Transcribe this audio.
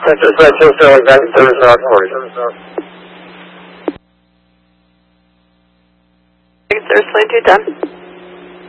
Center Flight 2 back to service North 40. Service Flight 210.